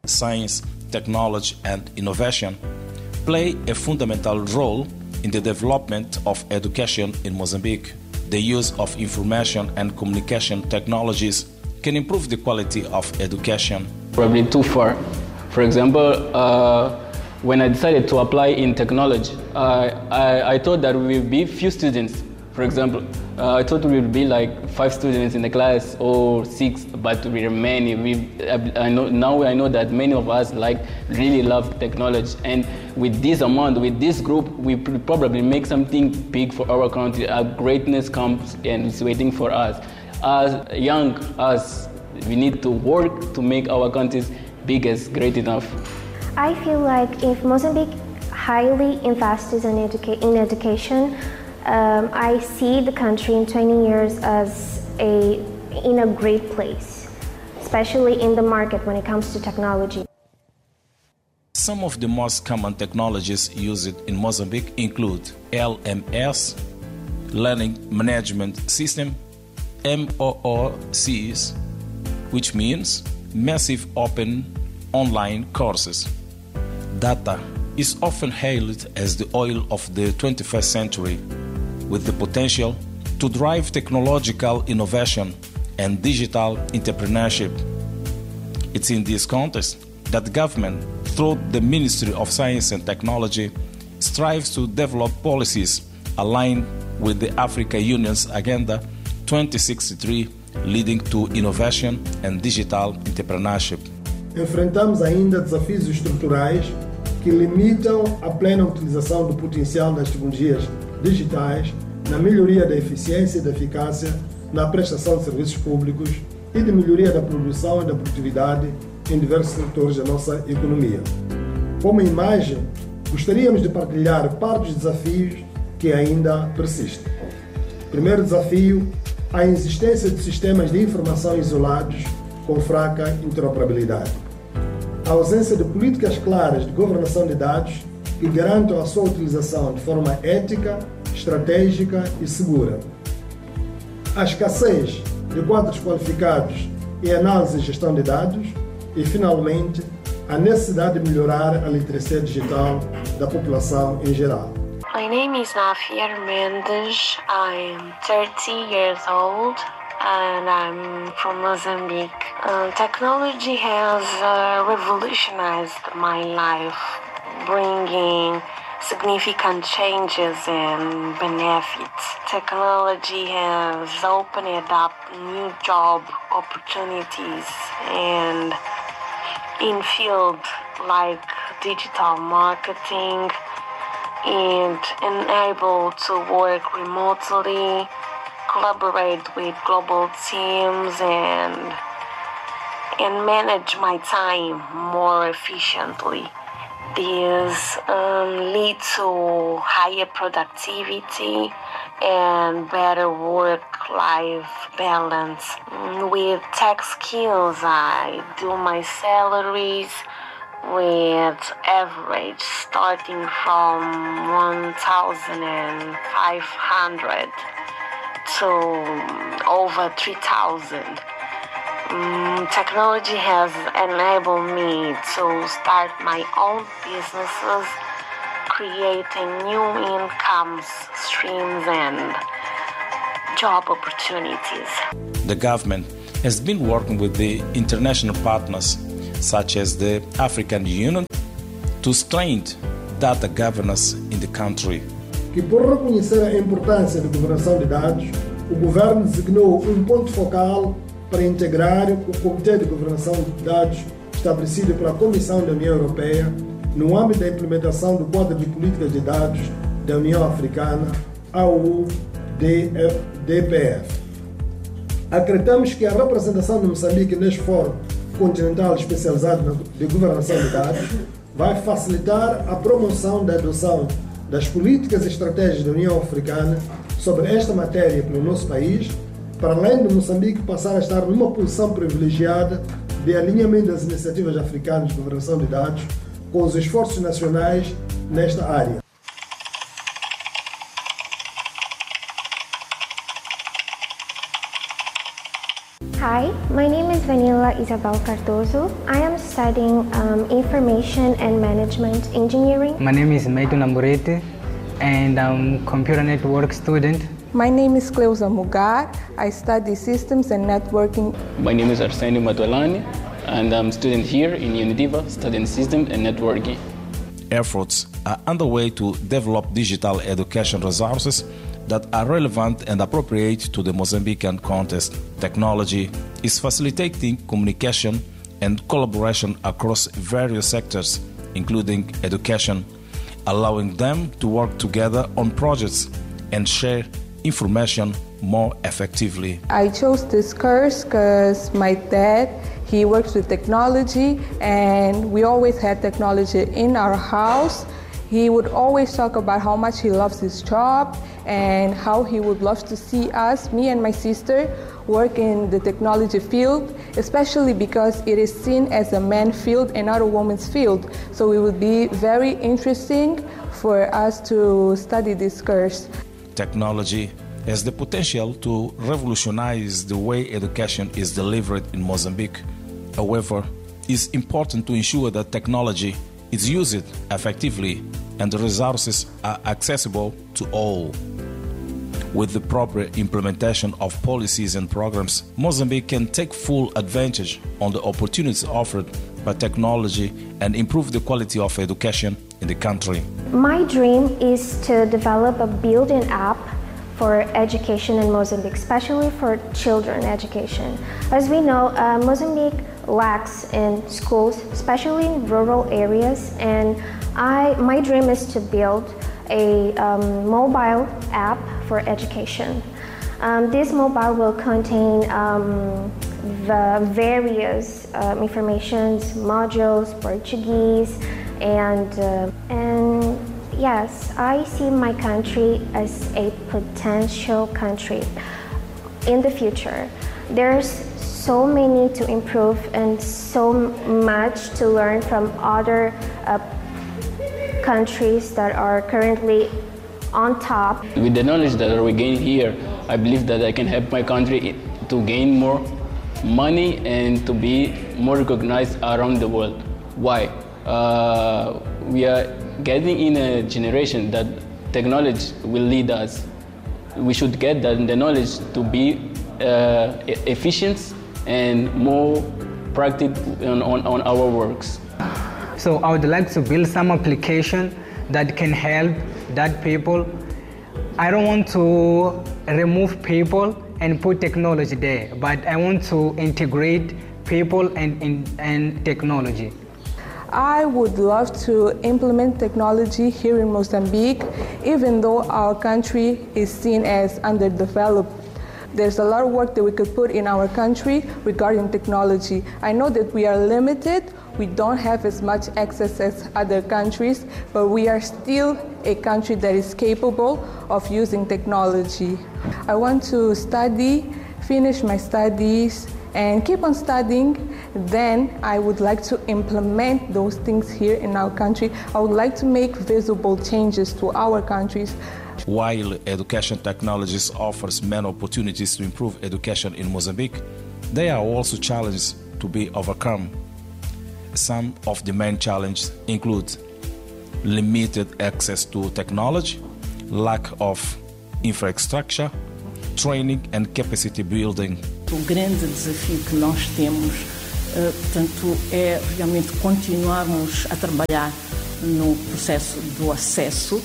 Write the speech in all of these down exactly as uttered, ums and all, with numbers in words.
science, technology, and innovation, play a fundamental role in the development of education in Mozambique. The use of information and communication technologies can improve the quality of education. Probably too far. For example, uh, when I decided to apply in technology, uh, I, I thought that we would be few students. For example, uh, I thought we would be like five students in the class or six, but we are many. We, I know, now I know that many of us like really love technology, and with this amount, with this group, we probably make something big for our country. Our greatness comes and is waiting for us. As young as we need to work to make our countries big as great enough. I feel like if Mozambique highly invests in, educa in education, um, I see the country in twenty years as a, in a great place, especially in the market when it comes to technology. Some of the most common technologies used in Mozambique include L M S, Learning Management System, M O O Cs, which means Massive Open Online Courses. Data is often hailed as the oil of the twenty-first century, with the potential to drive technological innovation and digital entrepreneurship. It's in this context that the government, through the Ministry of Science and Technology, strives to develop policies aligned with the African Union's Agenda twenty sixty-three, leading to innovation and digital entrepreneurship. Enfrentamos ainda desafios estruturais que limitam a plena utilização do potencial das tecnologias digitais na melhoria da eficiência e da eficácia na prestação de serviços públicos e de melhoria da produção e da produtividade em diversos setores da nossa economia. Como imagem, gostaríamos de partilhar parte dos desafios que ainda persistem. Primeiro desafio, a existência de sistemas de informação isolados com fraca interoperabilidade. A ausência de políticas claras de governação de dados que garantam a sua utilização de forma ética, estratégica e segura. A escassez de quadros qualificados em análise e gestão de dados. E, finalmente, a necessidade de melhorar a literacia digital da população em geral. My name is Nafier Mendes. I'm thirty years old and I'm from Mozambique. Uh, technology has uh, revolutionized my life, bringing significant changes and benefits. Technology has opened up new job opportunities and in fields like digital marketing and enable to work remotely, collaborate with global teams and and manage my time more efficiently. These um, lead to higher productivity and better work-life balance. With tech skills, I do my salaries with average starting from one thousand five hundred to over three thousand. Um, technology has enabled me to start my own businesses, creating new income streams and job opportunities. The government has been working with the international partners, such as the African Union, to strengthen data governance in the country. Que por reconhecer a importância da governação de dados, o governo designou um ponto focal para integrar o Comitê de Governação de Dados estabelecido pela Comissão da União Europeia no âmbito da implementação do Quadro de Políticas de Dados da União Africana, A U D P F. Acreditamos que a representação de Moçambique neste fórum continental especializado de governação de dados vai facilitar a promoção da adoção das políticas e estratégias da União Africana sobre esta matéria pelo nosso país, para além de Moçambique passar a estar numa posição privilegiada de alinhamento das iniciativas africanas de governação de dados com os esforços nacionais nesta área. Hi, My name is Vanilla Isabel Cardoso. I am studying um, Information and Management Engineering. My name is Meito Namburete, and I'm a computer network student. My name is Cleusa Mugar. I study Systems and Networking. My name is Arsenio Matuelani, and I'm a student here in Unitiva, studying Systems and Networking. Efforts are underway to develop digital education resources that are relevant and appropriate to the Mozambican context. Technology is facilitating communication and collaboration across various sectors, including education, allowing them to work together on projects and share information more effectively. I chose this course because my dad, he works with technology, and we always had technology in our house. He would always talk about how much he loves his job and how he would love to see us, me and my sister, work in the technology field, especially because it is seen as a man field and not a woman's field. So it would be very interesting for us to study this course. Technology has the potential to revolutionize the way education is delivered in Mozambique. However, it's important to ensure that technology is used effectively and the resources are accessible to all. With the proper implementation of policies and programs, Mozambique can take full advantage on the opportunities offered by technology and improve the quality of education in the country. My dream is to develop a built-in app for education in Mozambique, especially for children education. As we know, uh, Mozambique lacks in schools, especially in rural areas, and I, my dream is to build a um, mobile app for education. Um, this mobile will contain um, the various um, informations, modules, Portuguese, and uh, and yes, I see my country as a potential country in the future. There's so many to improve and so much to learn from other uh, countries that are currently on top. With the knowledge that we gain here, I believe that I can help my country to gain more money and to be more recognized around the world. Why? Uh, we are getting in a generation that technology will lead us. We should get that the knowledge to be uh, efficient and more practical on, on, on our works. So I would like to build some application that can help that people. I don't want to remove people and put technology there, but I want to integrate people and, and, and technology. I would love to implement technology here in Mozambique, even though our country is seen as underdeveloped. There's a lot of work that we could put in our country regarding technology. I know that we are limited, we don't have as much access as other countries, but we are still a country that is capable of using technology. I want to study, finish my studies, and keep on studying. Then I would like to implement those things here in our country. I would like to make visible changes to our countries. While education technologies offers many opportunities to improve education in Mozambique, there are also challenges to be overcome. Some of the main challenges include limited access to technology, lack of infrastructure, training and capacity building. O grande desafio que nós temos, uh, portanto, é realmente continuarmos a trabalhar no processo do acesso.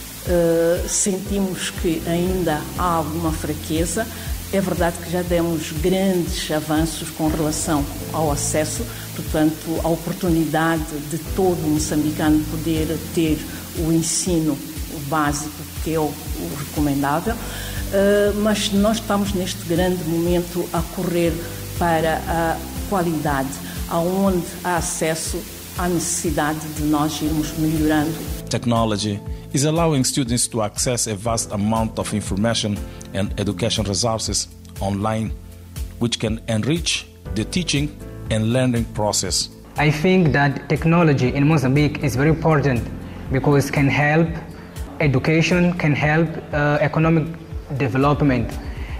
Uh, sentimos que ainda há alguma fraqueza. É verdade que já demos grandes avanços com relação ao acesso, portanto, a oportunidade de todo moçambicano poder ter o ensino básico, que é o, o recomendável, uh, mas nós estamos neste grande momento a correr para a qualidade, aonde há acesso à necessidade de nós irmos melhorando. Technology is allowing students to access a vast amount of information and education resources online, which can enrich the teaching and learning process. I think that technology in Mozambique is very important because it can help education, can help uh, economic development.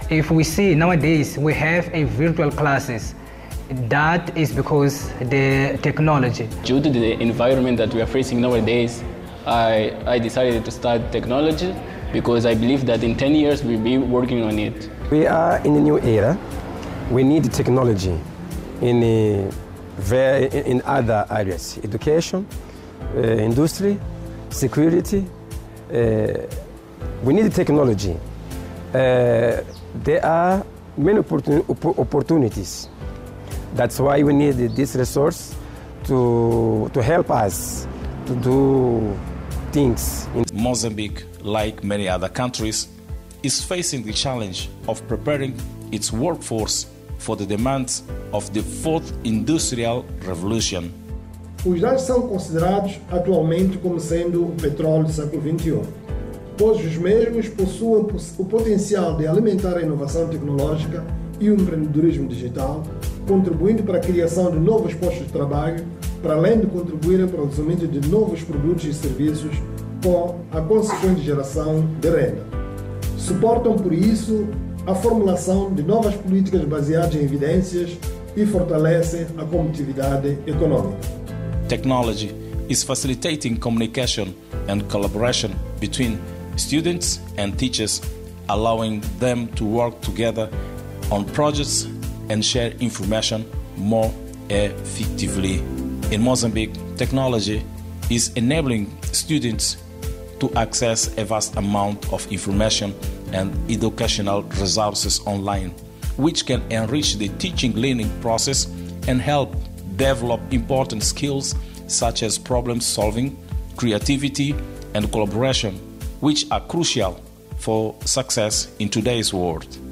If we see nowadays we have a virtual classes, that is because the technology. Due to the environment that we are facing nowadays, I, I decided to start technology because I believe that in ten years we'll be working on it. We are in a new era. We need technology in, a very, in other areas, education, uh, industry, security. Uh, we need technology. Uh, there are many opportun opportunities. That's why we need this resource to, to help us to do things. Mozambique, like many other countries, is facing the challenge of preparing its workforce for the demands of the fourth industrial revolution. Os dados são considerados atualmente como sendo o petróleo do século vinte e um, pois os mesmos possuem o potencial de alimentar a inovação tecnológica e o empreendedorismo digital, contribuindo para a criação de novos postos de trabalho, para além de contribuírem para o desenvolvimento de novos produtos e serviços com a consequente geração de renda. Suportam, por isso, a formulação de novas políticas baseadas em evidências e fortalecem a competitividade econômica. Technology is facilitating communication and collaboration between students and teachers, allowing them to work together on projects and share information more effectively. In Mozambique, technology is enabling students to access a vast amount of information and educational resources online, which can enrich the teaching-learning process and help develop important skills such as problem-solving, creativity, and collaboration, which are crucial for success in today's world.